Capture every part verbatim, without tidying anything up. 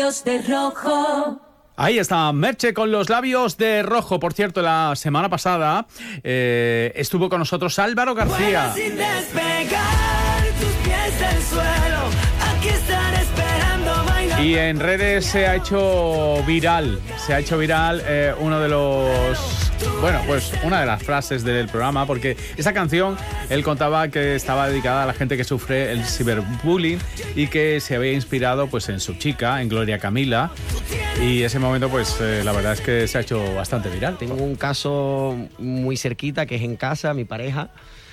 De rojo. Ahí está Merche con los labios de rojo. Por cierto, la semana pasada eh, estuvo con nosotros Álvaro García. Sin despegar tus pies del suelo, aquí están esperando bailar. Y en redes se ha hecho viral, se ha hecho viral eh, uno de los... Bueno, pues una de las frases del programa, porque esa canción él contaba que estaba dedicada a la gente que sufre el ciberbullying y que se había inspirado pues en su chica, en Gloria Camila, y ese momento pues eh, la verdad es que se ha hecho bastante viral. Tengo un caso muy cerquita que es en casa, mi pareja,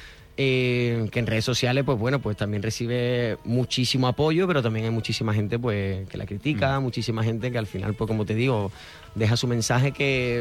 eh, que en redes sociales pues bueno, pues también recibe muchísimo apoyo, pero también hay muchísima gente pues que la critica, mm. muchísima gente que al final pues como te digo, deja su mensaje que...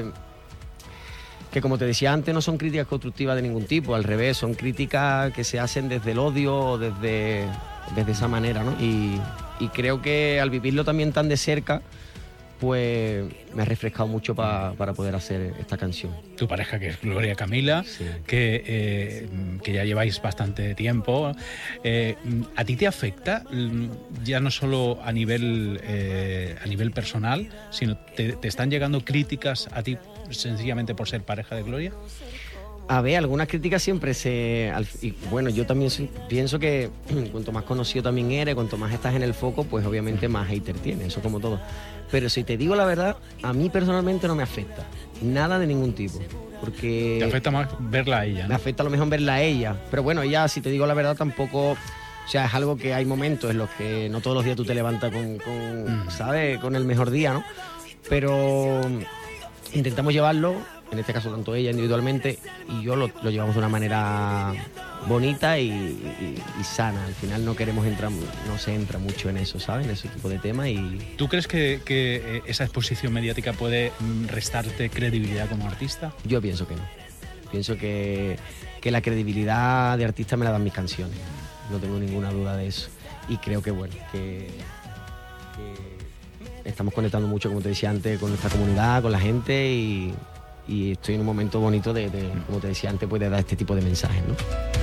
que como te decía antes no son críticas constructivas de ningún tipo, al revés, son críticas que se hacen desde el odio o desde, desde esa manera, ¿no? Y, y creo que al vivirlo también tan de cerca, pues me ha refrescado mucho pa, para poder hacer esta canción. Tu pareja, que es Gloria Camila, sí. que, eh, que ya lleváis bastante tiempo, eh, ¿a ti te afecta ya no solo a nivel, eh, a nivel personal, sino te, te están llegando críticas a ti sencillamente por ser pareja de Gloria? A ver, algunas críticas siempre se... Y bueno, yo también soy, pienso que cuanto más conocido también eres, cuanto más estás en el foco, pues obviamente más hater tienes, eso como todo. Pero si te digo la verdad, a mí personalmente no me afecta. Nada de ningún tipo. Porque... Te afecta más verla a ella, ¿no? Me afecta a lo mejor verla a ella. Pero bueno, ella, si te digo la verdad, tampoco... O sea, es algo que hay momentos en los que no todos los días tú te levantas con, con mm. ¿sabes? Con el mejor día, ¿no? Pero intentamos llevarlo, en este caso tanto ella individualmente y yo lo, lo llevamos de una manera bonita y, y, y sana. Al final no queremos entrar, no se entra mucho en eso, ¿sabes? En ese tipo de temas. Y... ¿Tú crees que, que esa exposición mediática puede restarte credibilidad como artista? Yo pienso que no. Pienso que, que la credibilidad de artista me la dan mis canciones. No tengo ninguna duda de eso. Y creo que, bueno, que, que estamos conectando mucho, como te decía antes, con nuestra comunidad, con la gente y, y estoy en un momento bonito de, de, como te decía antes, pues de dar este tipo de mensajes, ¿no?